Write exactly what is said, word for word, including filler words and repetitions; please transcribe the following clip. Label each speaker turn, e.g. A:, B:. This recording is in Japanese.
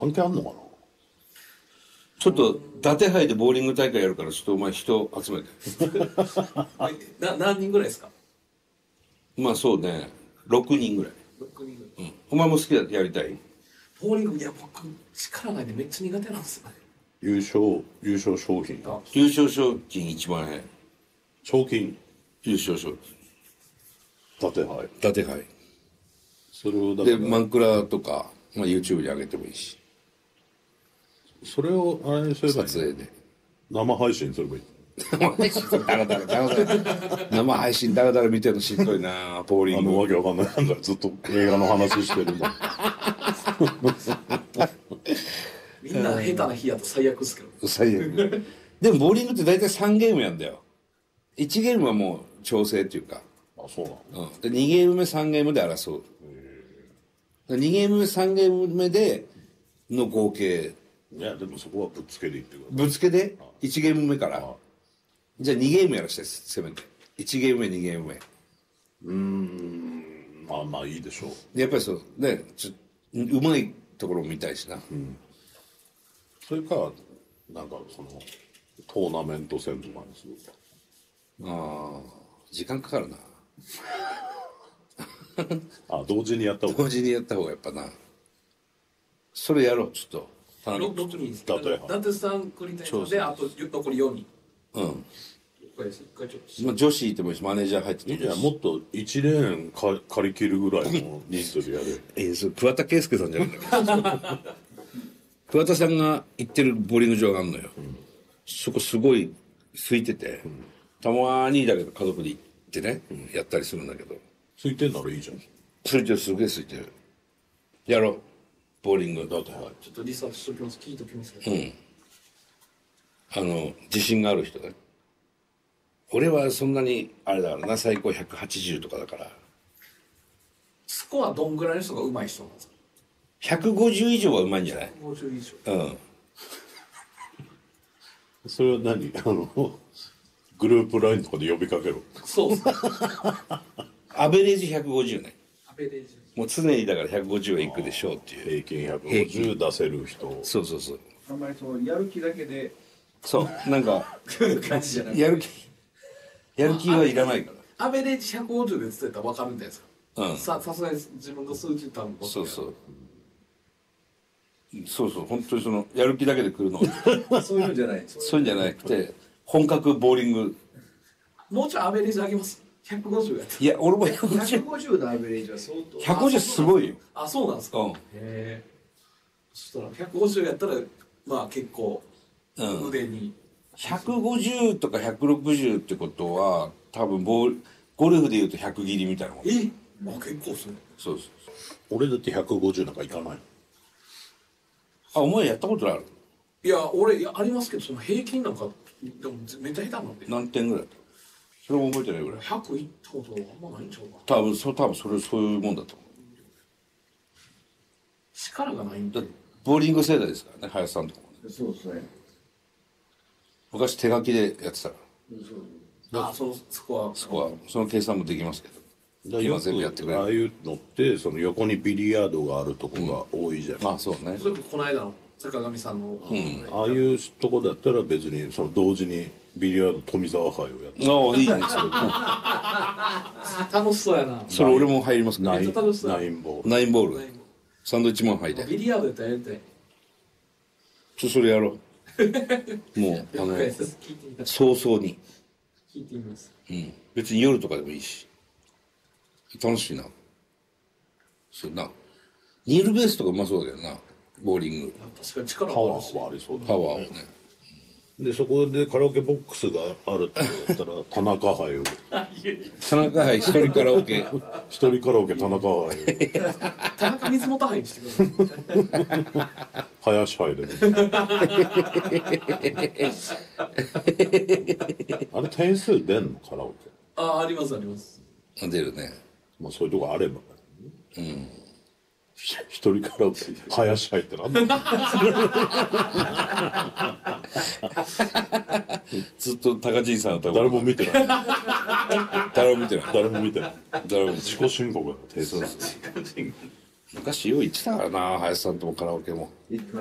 A: 関係あんのかな。
B: ちょっと伊達杯でボーリング大会やるからちょっとお前人集めて
C: な何人ぐらいですか？
B: まあそうねろくにんぐらい。
C: ろくにんぐらい、
B: うん、お前も好きだってやりたい？
C: ボーリング、いや僕力ないんでめっちゃ苦手なんですよね。
A: 優勝優勝賞品
B: 優勝賞金いちまんえん。
A: 賞金
B: 優勝賞金
A: 立てはい
B: 伊達杯
A: それをだか
B: で
A: ら
B: マンクラとか、まあ、YouTube に上げてもいいし
A: それをあれにすればいい
B: 撮影で
A: 生配信すればいい。
B: 生配信だらだらだらだら生配信だらだら見てるのしんどいなボーリング
A: あのわけわかんないなんかずっと映画の話してるの
C: みんな下手な日やと最悪ですけど。
B: 最悪でもボーリングって大体さんゲームやんだよ。いちゲームはもう調整っていうか、
A: あそうなの。
B: うん、でにゲーム目さんゲームで争う。にゲーム目さんゲーム目での合計
A: いやでもそこはぶっつけでいってください。
B: ぶつけでいちゲーム目から
A: あ
B: じゃあにゲームやらしてせめていちゲーム目にゲーム目
A: うーんまあまあいいでしょう。
B: でやっぱりそうねちょうまいところも見たいしな、
A: それかなんかそのトーナメント戦とかにする。
B: ああ時間かかるな
A: あ同時にやった方が
B: 同時にやった方がやっぱなそれやろうちょっと
C: ろくにんです。
A: だって
C: 伊達さん、栗谷さんで、あと残りよにん。
B: うん
C: 一回一回ちょっと。
B: まあ女子いてもいいしマネージャー入ってて
A: いいじゃんもっといちレーンか借り切るぐらいの人数でやる。
B: えー、それ桑田佳祐さんじゃないんだけど桑田さんが行ってるボーリング場があるのよ、そこすごい空いてて、たまにだけど家族で行ってね、やったりするんだけど
A: ついてんならいいじゃん。
B: 空いてるすげえ空いてるやろうボーリングだってはい
C: ちょっとリサーチしときます。聞いときますけど。
B: うんあの自信がある人ね。俺はそんなにあれだからな最高ひゃくはちじゅうとかだから
C: スコアどんぐらいの人が上手い人なんですか？
B: ひゃくごじゅう以上はうまいんじゃない？
C: ごじゅう以上。
B: うん
A: それは何あのグループラインとかで呼びかけろ。
C: そうっすね。
B: アベレージひゃくごじゅうね
C: アベレージ。
B: もう常にだからひゃくごじゅうはいくでしょうっていう
A: 平均ひゃくごじゅう出せる人。
B: そうそうそう
D: あんまりそのやる気だけで
B: そうなんか
C: 感じじゃない。
B: やる気やる気はいらないか
C: アベレージひゃくごじゅうで伝えたら分かるんじゃないですか。
B: らうん
C: ささすがに自分の数値多分分かる。
B: そうそうそうそう本当にそのやる気だけで来るの
D: そういうのじゃない。
B: そういうんじゃなくて本格ボーリング
C: もうちょいアベレージ上げます。ひゃくごじゅうやった
B: いや俺もひゃくごじゅう
D: ひゃくごじゅうのアベレージは相当。
B: ひゃくごじゅうすごいよ
C: あ、そうなんですか。
B: うん
C: へえ。そしたらひゃくごじゅうやったらまあ結構
B: うん
C: 腕に、
B: ひゃくごじゅうとかひゃくろくじゅうってことは多分ボールゴルフでいうとひゃく切りみたいなもん
C: え、まあ結構する。
B: そうそう
A: 俺だってひゃくごじゅうなんかいかない。
B: あお前やったことある
C: いや俺いやありますけどその平均なんかでもめっちゃ下手なんで
B: 何点ぐらいそれも覚えてないぐらい
C: ひゃくいったことあんまないんちゃうかな。
B: 多分そ多分それそういうもんだと思
C: 力がないんで
B: うだってボーリング世代ですからね林さんとかもね
D: そうですね。
B: 昔手書きでやってたから
C: あそのスコア
B: そこはその計算もできますけど今全部やってくれる
A: ああいうのってその横にビリヤードがあるとこが多いじゃん、
B: まあそうね
C: それこの間の坂上さんの、
A: ああいうとこだったら別にその同時にビリヤード富澤杯をやって
B: ああいいねそれ
C: 楽しそうやな。
B: それ俺も入りますから
A: ナイン
C: めっちゃ楽しそう
A: ナインボール
B: ナインボールサンドイッチマン杯で
C: ビリヤードやったらやりたい。
B: ちょそれやろうもうあの
C: 了解です。聞いてみたい。
B: 早々に、
C: 聞いてみます。
B: うん、別に夜とかでもいいし楽しいなそうなニールベースとかうまそうだけどなボーリング
C: 確かに力
A: パワ
C: はあるし
A: ーはありそうだ
B: パワーをね
A: でそこでカラオケボックスがあるって言ったら田中杯を
B: 田中杯一人カラオケ
A: 一人カラオケ田中杯を
C: 田中水元杯にしてください。
A: 林杯であれ点数出んのカラオケ。
C: あありますあります。
B: 出るね
A: まあそういうとこあればうん一人カラオケ林杯ってなんだ
B: ずっと高知さんの歌
A: 誰も見てない
B: 誰も見てない
A: 誰も見てない
B: 誰も見て
A: 自己申告だ定数
B: 昔よう行ってたからな林さんともカラオケも。
D: 行って